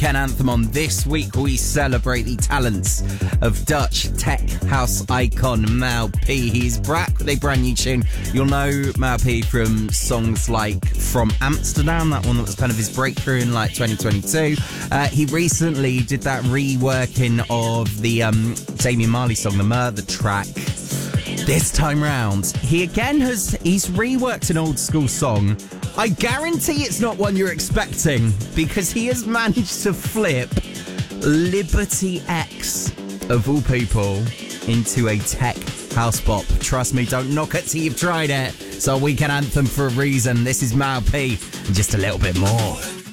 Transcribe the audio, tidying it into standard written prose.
Weekend Anthem. On this week, we celebrate the talents of Dutch tech house icon Mal P. He's back with a brand new tune. You'll know Mal P from songs like From Amsterdam, that one that was kind of his breakthrough in like 2022. He recently did that reworking of the Damian Marley song, the Murder track. This time round, he's reworked an old school song. I guarantee it's not one you're expecting, because he has managed to flip Liberty X, of all people, into a tech house bop. Trust me, don't knock it till you've tried it. It's our Weekend Anthem for a reason. This is Mal P, and just a little bit more.